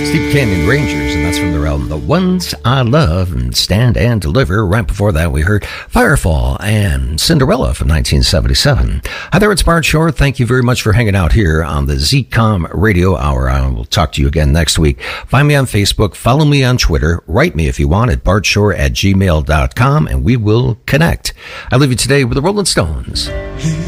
Steep Canyon Rangers, and that's from their album The Ones I Love and Stand and Deliver. Right before that, we heard Firefall and Cinderella from 1977. Hi there, it's Bart Shore. Thank you very much for hanging out here on the ZCOM Radio Hour. I will talk to you again next week. Find me on Facebook, follow me on Twitter, write me if you want at bartshore@gmail.com, and we will connect. I leave you today with the Rolling Stones.